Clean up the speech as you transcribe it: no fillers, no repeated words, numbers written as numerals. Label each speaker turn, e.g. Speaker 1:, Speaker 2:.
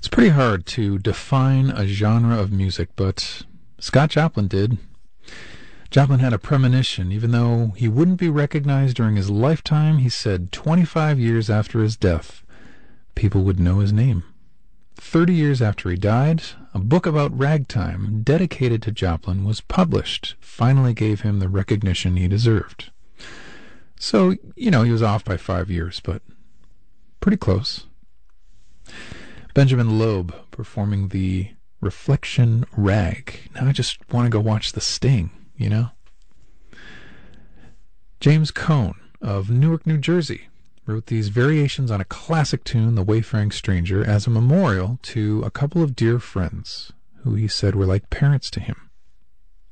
Speaker 1: pretty hard to define a genre of music, but Scott Joplin did. Joplin had a premonition. Even though he wouldn't be recognized during his lifetime, he said 25 years after his death, people would know his name. 30 years after he died, a book about ragtime dedicated to Joplin was published, finally gave him the recognition he deserved. So, he was off by 5 years, but pretty close. Benjamin Loeb performing the Reflection Rag. Now I just want to go watch The Sting, James Cone of Newark, New Jersey, wrote these variations on a classic tune, The Wayfaring Stranger, as a memorial to a couple of dear friends who he said were like parents to him.